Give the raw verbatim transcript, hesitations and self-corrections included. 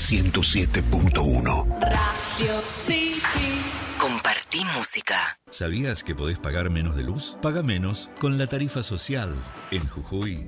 ciento siete punto uno. Radio City. Compartí música. ¿Sabías que podés pagar menos de luz? Paga menos con la tarifa social. En Jujuy